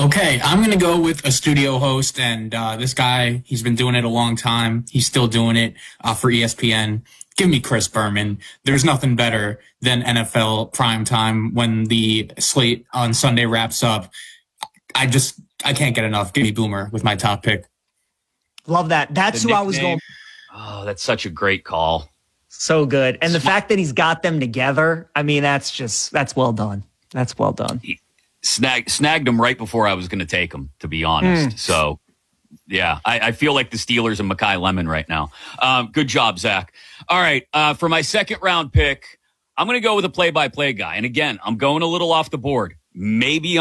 Okay, I'm going to go with a studio host, and this guy, he's been doing it a long time. He's still doing it for ESPN. Give me Chris Berman. There's nothing better than NFL primetime when the slate on Sunday wraps up. I can't get enough. Give me Boomer with my top pick. Love that. That's who I was going. Oh, that's such a great call. So good. And the fact that he's got them together, I mean, that's well done. That's well done. Snagged him right before I was going to take him, to be honest. So, yeah, I feel like the Steelers and Mekhi Lemon right now. Good job, Zach. All right, for my second round pick, I'm going to go with a play-by-play guy. And again, I'm going a little off the board. Maybe